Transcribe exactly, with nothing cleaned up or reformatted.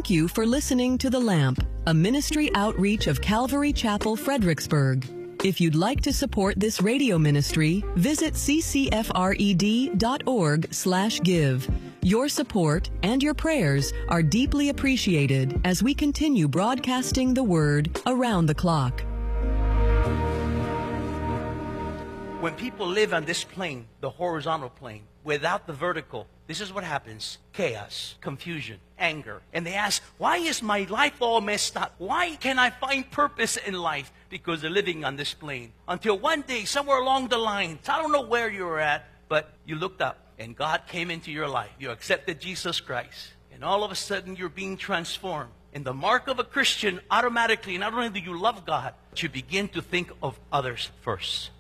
Thank you for listening to The Lamp, a ministry outreach of Calvary Chapel, Fredericksburg. If you'd like to support this radio ministry, visit ccfred.org slash give. Your support and your prayers are deeply appreciated as we continue broadcasting the Word around the clock. When people live on this plane, the horizontal plane, without the vertical, this is what happens. Chaos, confusion, anger. And they ask, why is my life all messed up? Why can I find purpose in life? Because they're living on this plane. Until one day, somewhere along the line, I don't know where you were at, but you looked up and God came into your life. You accepted Jesus Christ. And all of a sudden, you're being transformed. And the mark of a Christian, automatically, not only do you love God, but you begin to think of others first.